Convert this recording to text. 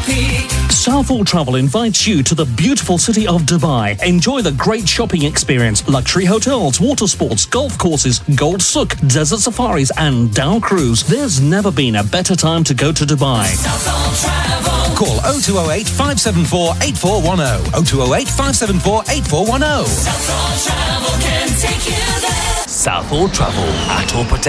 Southall Travel invites you to the beautiful city of Dubai. Enjoy the great shopping experience, luxury hotels, water sports, golf courses, Gold Souk, desert safaris and Dow Cruise. There's never been a better time to go to Dubai. Southall Travel. Call 0208 574 8410. 0208 574 8410. Southall Travel can take you there. Southall Travel at Orpota.